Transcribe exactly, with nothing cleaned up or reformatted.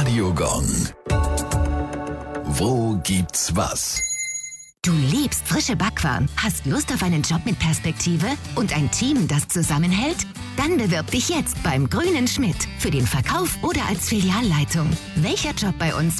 Radiogong. Wo gibt's was? Du liebst frische Backwaren, hast Lust auf einen Job mit Perspektive und ein Team, das zusammenhält? Dann bewirb dich jetzt beim Grünen Schmidt für den Verkauf oder als Filialleitung. Welcher Job bei uns